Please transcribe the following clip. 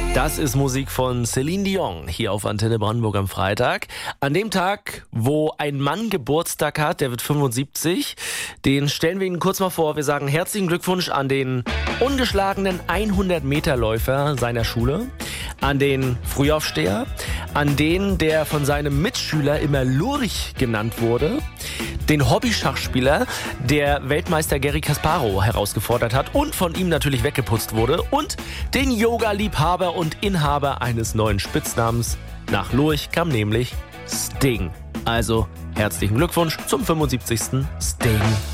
Das ist Musik von Celine Dion hier auf Antenne Brandenburg am Freitag. An dem Tag, wo ein Mann Geburtstag hat, der wird 75, den stellen wir Ihnen kurz mal vor. Wir sagen herzlichen Glückwunsch an den ungeschlagenen 100-Meter-Läufer seiner Schule, an den Frühaufsteher, an den, der von seinem Mitschüler immer Lurch genannt wurde, den Hobby-Schachspieler, der Weltmeister Garry Kasparov herausgefordert hat und von ihm natürlich weggeputzt wurde, und den Yoga-Liebhaber und Inhaber eines neuen Spitznamens. Nach Lurch kam nämlich Sting. Also herzlichen Glückwunsch zum 75. Sting.